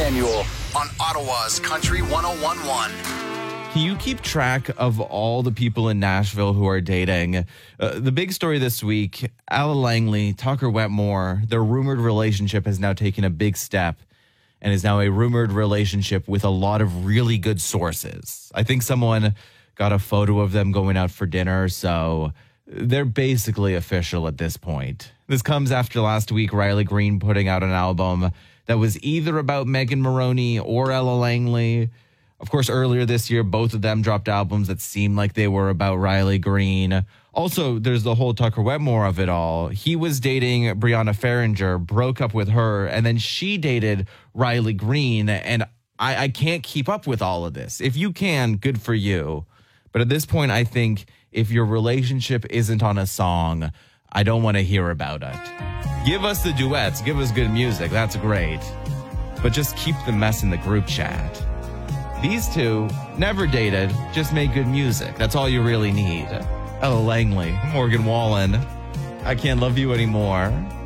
Manuel on Ottawa's Country 101.1. Can you keep track of all the people in Nashville who are dating? The big story this week, Ella Langley, Tucker Wetmore, their rumored relationship has now taken a big step and is now a rumored relationship with a lot of really good sources. I think someone got a photo of them going out for dinner, so they're basically official at this point. This comes after last week, Riley Green putting out an album that was either about Megan Moroney or Ella Langley. Of course, earlier this year, both of them dropped albums that seemed like they were about Riley Green. Also, there's the whole Tucker Wetmore of it all. He was dating Brianna Farringer, broke up with her, and then she dated Riley Green. And I can't keep up with all of this. If you can, good for you. But at this point, I think if your relationship isn't on a song, I don't want to hear about it. Give us the duets. Give us good music. That's great. But just keep the mess in the group chat. These two never dated, just made good music. That's all you really need. Ella Langley, Morgan Wallen, I Can't Love You Anymore.